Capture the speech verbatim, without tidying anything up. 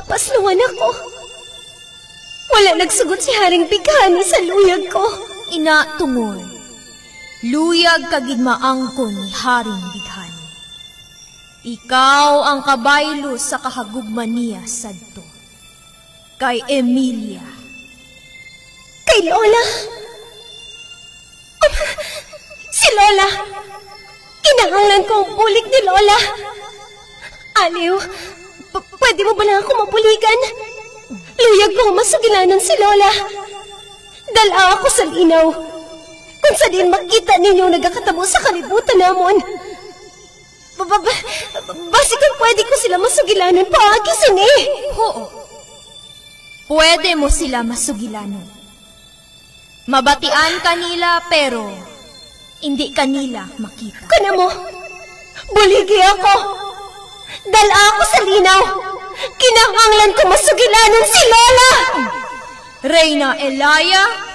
Napasluhan ako. Wala nagsugot si Haring Bighani sa luyag ko. Ina tungod, luyag kagigmaangkon ni Haring Bighani. Ikaw ang kabaylo sa kahagugman niya sadto. Kay Emilia. Kay Lola. Si Lola. Kinahanglan ko ang bulik ni Lola. Aliw, p- pwede mo ba lang ako mapuligan? Luyag kong masugilanan si Lola. Dala ako sa linaw. Kung sa din makita ninyo nagkakatabo sa kalibutan namon. Basi kung pwede ko sila masugilanan, paagisin eh. Oo. Pwede mo sila masugilanan. Mabatian kanila pero hindi kanila makita. Kana mo, buligi ako. Dala ako sa linaw. Kinahanglan ko masugilanan si Lola. Reyna Elaya,